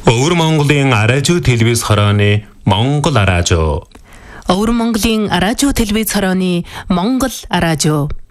Өвөр Монголын аражуу телевиз хорооны Монгол аражуу. Өвөр Монголын аражуу телевиз хорооны Монгол аражуу.